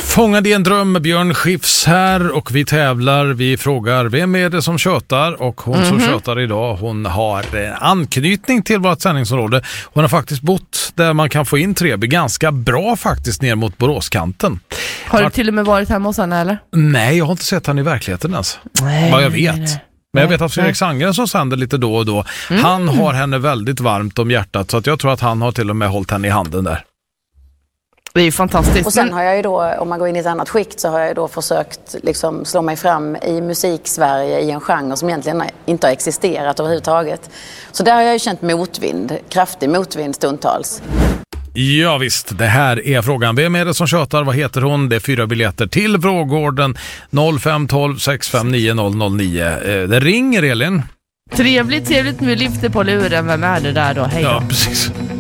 Fångad i en dröm med Björn Skifs här och vi tävlar. Vi frågar vem är det som tjötar och hon som tjötar idag, hon har anknytning till vårt sändningsområde. Hon har faktiskt bott där man kan få in Treby ganska bra faktiskt ner mot Boråskanten. Har du till och med varit hemma hos henne eller? Nej, jag har inte sett han i verkligheten ens. Vad jag vet. Nej. Men jag vet att Fredrik Sangren som sänder lite då och då, han har henne väldigt varmt om hjärtat så att jag tror att han har till och med hållit henne i handen där. Det är ju fantastiskt. Och sen har jag ju då, om man går in i ett annat skikt så har jag ju då försökt liksom slå mig fram i musik-Sverige i en genre som egentligen inte har existerat överhuvudtaget. Så där har jag ju känt motvind, kraftig motvind stundtals. Ja visst, det här är frågan. Vem är det som tjötar? Vad heter hon? Det är 4 biljetter till Vrågården 0512 659 009. Det ringer Elin. Trevligt med lyfter på luren. Vem är det där då? Hej då. Ja, precis.